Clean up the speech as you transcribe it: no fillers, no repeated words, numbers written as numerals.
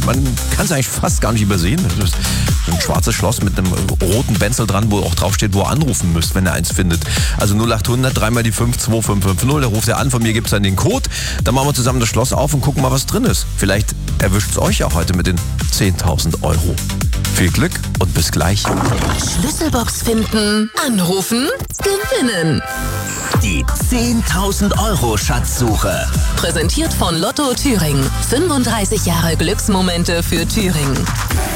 Man kann es eigentlich fast gar nicht übersehen. Das ist ein schwarzes Schloss mit einem roten Benzel dran, wo auch draufsteht, wo ihr anrufen müsst, wenn ihr eins findet. Also 0800, 3 die 5, 2550. Da ruft ihr an, von mir gibt es dann den Code. Dann machen wir zusammen das Schloss auf und gucken mal, was drin ist. Vielleicht erwischt es euch ja heute mit den 10.000 Euro. Viel Glück und bis gleich. Schlüsselbox finden, anrufen, gewinnen. Die 10.000 Euro Schatzsuche. Präsentiert von Lotto Thüringen. 35 Jahre Glücksmomente für Thüringen.